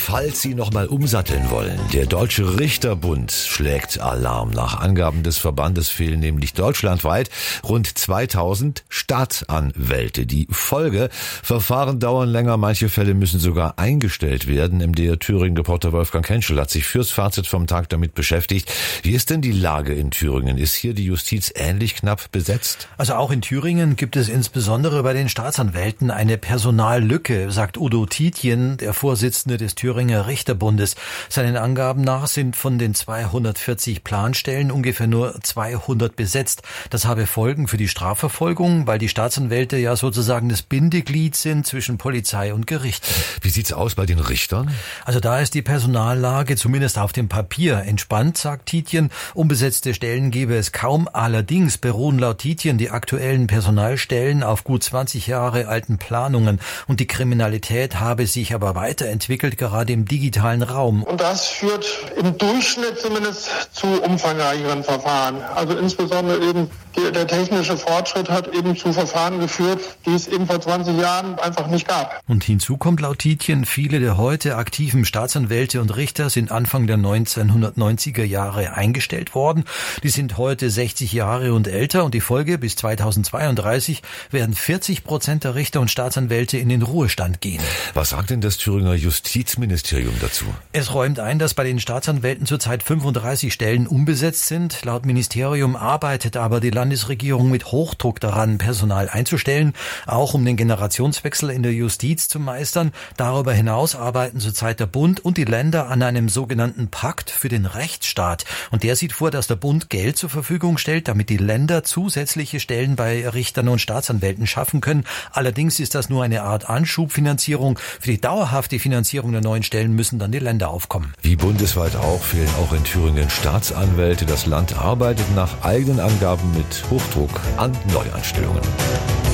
falls Sie noch mal umsatteln wollen. Der Deutsche Richterbund schlägt Alarm. Nach Angaben des Verbandes fehlen nämlich deutschlandweit rund 2000 Staatsanwälte. Die Folge: Verfahren dauern länger, manche Fälle müssen sogar eingestellt werden. MDR Thüringen-Reporter Wolfgang Henschel hat sich fürs Fazit vom Tag damit beschäftigt. Wie ist denn die Lage in Thüringen? Ist hier die Justiz ähnlich knapp besetzt? Also auch in Thüringen gibt es insbesondere bei den Staatsanwälten eine Personallücke, sagt Udo Tietjen, der Vorsitzende des Thüringer Richterbundes. Seinen Angaben nach sind von den 240 Planstellen ungefähr nur 200 besetzt. Das habe Folgen für die Strafverfolgung, weil die Staatsanwälte ja sozusagen das Bindeglied sind zwischen Polizei und Gericht. Wie sieht's aus bei den Richtern? Also da ist die Personallage zumindest auf dem Papier entspannt, sagt Tietjen. Unbesetzte Stellen gebe es kaum. Allerdings beruhen laut Tietjen die aktuellen Personalstellen auf gut 20 Jahre alten Planungen. Und die Kriminalität habe sich aber weiterentwickelt, gerade im digitalen Raum. Und das führt im Durchschnitt zumindest zu umfangreicheren Verfahren. Also insbesondere eben der technische Fortschritt hat eben zu Verfahren geführt, die es eben vor 20 Jahren einfach nicht gab. Und hinzu kommt laut Tietjen, viele der heute aktiven Staatsanwälte und Richter sind Anfang der 1990er Jahre eingestellt worden. Die sind heute 60 Jahre und älter und die Folge: bis 2032 werden 40% der Richter und Staatsanwälte in den Ruhestand gehen. Was sagt denn das Thüringer Justizministerium dazu? Es räumt ein, dass bei den Staatsanwälten zurzeit 35 Stellen unbesetzt sind. Laut Ministerium arbeitet aber die Landesregierung mit Hochdruck daran, Personal einzustellen, auch um den Generationswechsel in der Justiz zu meistern. Darüber hinaus arbeiten zurzeit der Bund und die Länder an einem sogenannten Pakt für den Rechtsstaat. Und der sieht vor, dass der Bund Geld zur Verfügung stellt, damit die Länder zusätzliche Stellen bei Richtern und Staatsanwälten schaffen können. Allerdings ist das nur eine Art Anschubfinanzierung. Für die dauerhafte Finanzierung der neuen Stellen müssen dann die Länder aufkommen. Wie bundesweit auch, fehlen auch in Thüringen Staatsanwälte. Das Land arbeitet nach eigenen Angaben mit Hochdruck an Neuanstellungen.